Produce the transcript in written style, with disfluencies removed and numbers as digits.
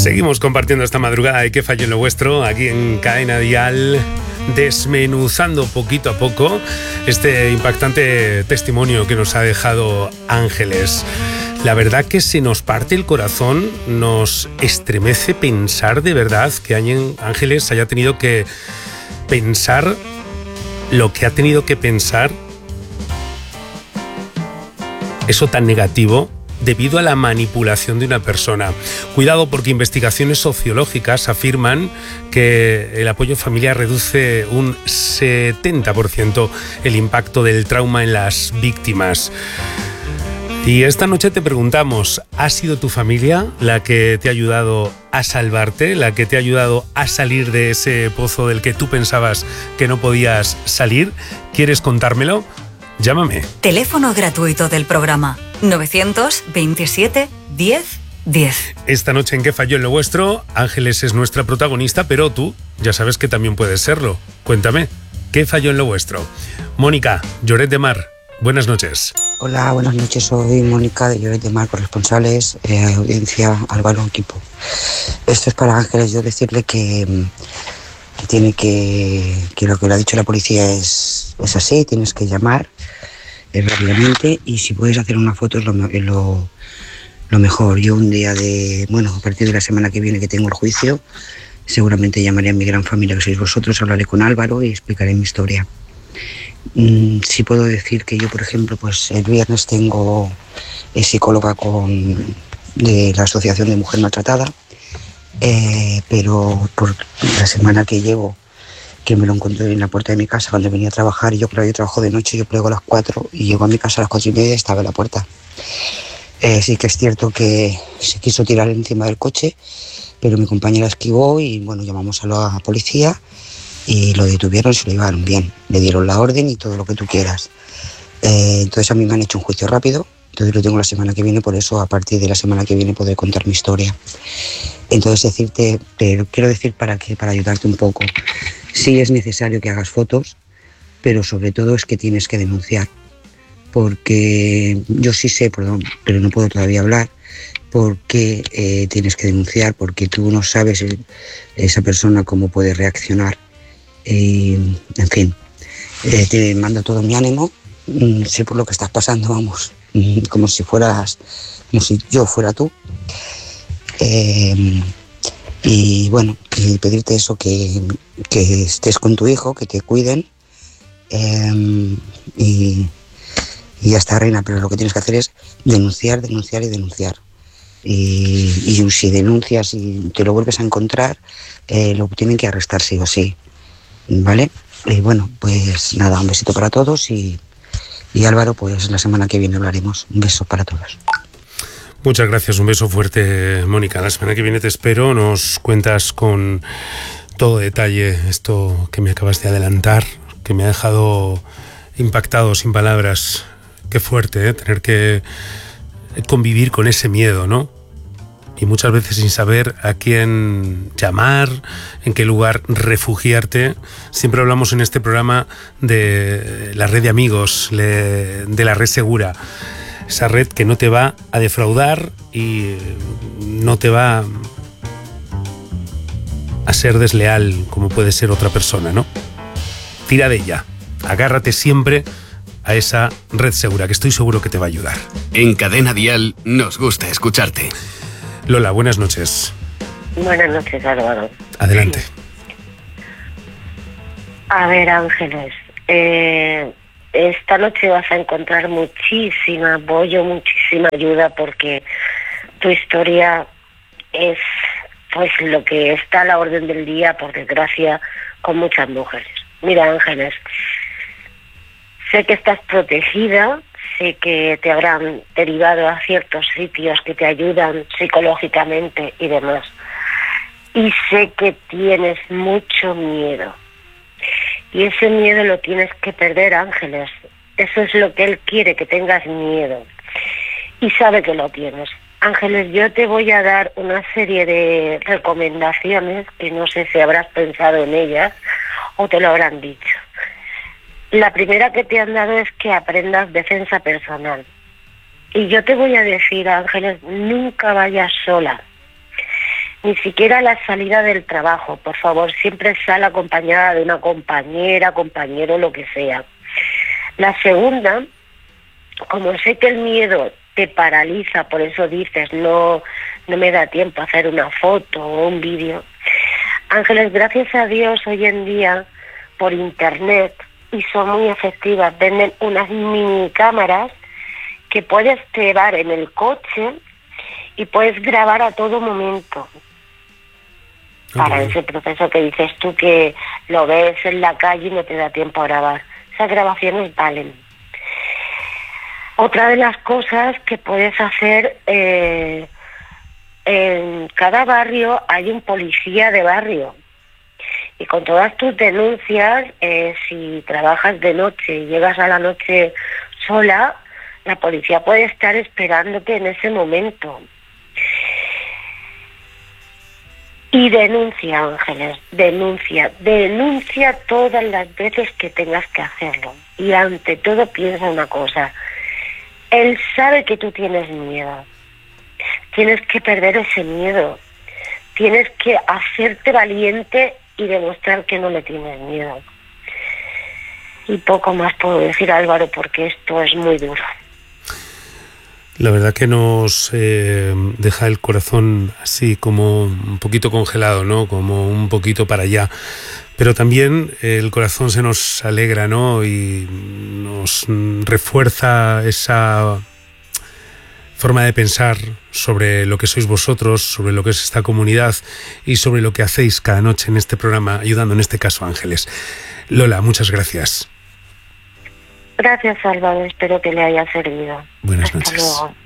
Seguimos compartiendo esta madrugada y que fallo en lo vuestro aquí en Cadena Dial, desmenuzando poquito a poco este impactante testimonio que nos ha dejado Ángeles. La verdad que se nos parte el corazón, nos estremece pensar de verdad que Ángeles haya tenido que pensar lo que ha tenido que pensar, eso tan negativo, debido a la manipulación de una persona. Cuidado, porque investigaciones sociológicas afirman que el apoyo familiar reduce un 70% el impacto del trauma en las víctimas. Y esta noche te preguntamos, ¿ha sido tu familia la que te ha ayudado a salvarte, la que te ha ayudado a salir de ese pozo del que tú pensabas que no podías salir? ¿Quieres contármelo? Llámame. Teléfono gratuito del programa 927 10 10. Esta noche en ¿Qué falló en lo vuestro? Ángeles es nuestra protagonista, pero tú ya sabes que también puedes serlo. Cuéntame, ¿qué falló en lo vuestro? Mónica, Lloret de Mar, buenas noches. Hola, buenas noches, soy Mónica de Lloret de Mar, corresponsales, audiencia Álvaro Equipo. Esto es para Ángeles, yo decirle que tiene que lo que le ha dicho la policía es así, tienes que llamar rápidamente, y si puedes hacer una foto es lo mejor. Yo un día a partir de la semana que viene, que tengo el juicio, seguramente llamaré a mi gran familia que sois vosotros, hablaré con Álvaro y explicaré mi historia. Sí puedo decir que yo, por ejemplo, pues el viernes tengo psicóloga de la Asociación de Mujer Maltratada, pero por la semana que llevo, que me lo encontré en la puerta de mi casa cuando venía a trabajar, y yo trabajo de noche, yo plego a las 4 y llego a mi casa a las 4:30 y estaba en la puerta. Sí que es cierto que se quiso tirar encima del coche, pero mi compañera esquivó y llamamos a la policía y lo detuvieron y se lo llevaron bien. Le dieron la orden y todo lo que tú quieras. Entonces a mí me han hecho un juicio rápido, entonces lo tengo la semana que viene, por eso a partir de la semana que viene podré contar mi historia. Entonces pero quiero decir para ayudarte un poco, sí es necesario que hagas fotos, pero sobre todo es que tienes que denunciar, porque yo sí sé, pero no puedo todavía hablar, porque tienes que denunciar, porque tú no sabes esa persona cómo puede reaccionar. En fin, te mando todo mi ánimo, sé por lo que estás pasando, vamos, como si yo fuera tú. Y pedirte eso, que estés con tu hijo, que te cuiden, y ya está, reina, pero lo que tienes que hacer es denunciar. Y si denuncias y te lo vuelves a encontrar, lo tienen que arrestar sí o sí, ¿vale? Y pues nada, un besito para todos y Álvaro, pues la semana que viene hablaremos. Un beso para todos. Muchas gracias, un beso fuerte, Mónica. La semana que viene te espero, nos cuentas con todo detalle esto que me acabas de adelantar, que me ha dejado impactado, sin palabras. Qué fuerte, tener que convivir con ese miedo, ¿no? Y muchas veces sin saber a quién llamar, en qué lugar refugiarte. Siempre hablamos en este programa de la red de amigos, de la red segura. Esa red que no te va a defraudar y no te va a ser desleal como puede ser otra persona, ¿no? Tira de ella, agárrate siempre a esa red segura, que estoy seguro que te va a ayudar. En Cadena Dial nos gusta escucharte. Lola, buenas noches. Buenas noches, Álvaro. Adelante. A ver, Ángeles, esta noche vas a encontrar muchísimo apoyo, muchísima ayuda, porque tu historia es pues lo que está a la orden del día, por desgracia, con muchas mujeres. Mira, Ángeles, sé que estás protegida, sé que te habrán derivado a ciertos sitios que te ayudan psicológicamente y demás. Y sé que tienes mucho miedo. Y ese miedo lo tienes que perder, Ángeles. Eso es lo que él quiere, que tengas miedo. Y sabe que lo tienes. Ángeles, yo te voy a dar una serie de recomendaciones que no sé si habrás pensado en ellas o te lo habrán dicho. La primera que te han dado es que aprendas defensa personal. Y yo te voy a decir, Ángeles, nunca vayas sola. Ni siquiera a la salida del trabajo, por favor, siempre sal acompañada de una compañera, compañero, lo que sea. La segunda, como sé que el miedo te paraliza, por eso dices, no me da tiempo a hacer una foto o un vídeo. Ángeles, gracias a Dios, hoy en día, por internet, y son muy efectivas, venden unas mini cámaras que puedes llevar en el coche y puedes grabar a todo momento. Para ese proceso que dices tú que lo ves en la calle y no te da tiempo a grabar. Esas grabaciones valen. Otra de las cosas que puedes hacer, en cada barrio hay un policía de barrio. Y con todas tus denuncias, si trabajas de noche y llegas a la noche sola, la policía puede estar esperándote en ese momento. Y denuncia, Ángeles, denuncia todas las veces que tengas que hacerlo. Y ante todo piensa una cosa, él sabe que tú tienes miedo, tienes que perder ese miedo, tienes que hacerte valiente y demostrar que no le tienes miedo. Y poco más puedo decir, Álvaro, porque esto es muy duro. La verdad que nos deja el corazón así como un poquito congelado, ¿no? Como un poquito para allá. Pero también el corazón se nos alegra, ¿no? Y nos refuerza esa forma de pensar sobre lo que sois vosotros, sobre lo que es esta comunidad y sobre lo que hacéis cada noche en este programa, ayudando en este caso a Ángeles. Lola, muchas gracias. Gracias, Álvaro. Espero que le haya servido. Buenas Hasta noches. luego.